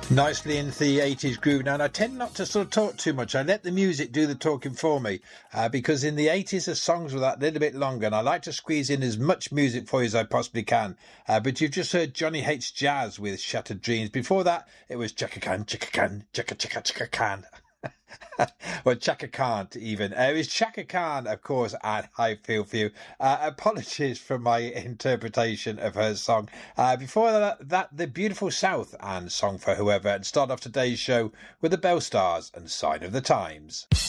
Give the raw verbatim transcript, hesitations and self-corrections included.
Nicely into the eighties groove now, and I tend not to sort of talk too much. I let the music do the talking for me, uh, because in the eighties the songs were that little bit longer, and I like to squeeze in as much music for you as I possibly can. Uh, but you've just heard Johnny Hates Jazz with Shattered Dreams. Before that, it was Chaka Khan, Chaka Khan, Chaka Chaka Chaka Khan. Well, Chaka Khan even. Uh, it was Chaka Khan, of course, and I Feel For You. Uh, apologies for my interpretation of her song. Uh, before that, that, The Beautiful South and Song for Whoever. And start off today's show with the Bell Stars and Sign of the Times.